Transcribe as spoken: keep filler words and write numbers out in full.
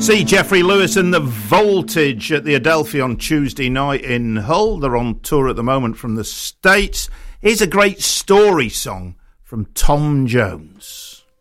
See Jeffrey Lewis and the Voltage at the Adelphi on Tuesday night in Hull. They're on tour at the moment from the States. Here's a great story song from Tom Jones.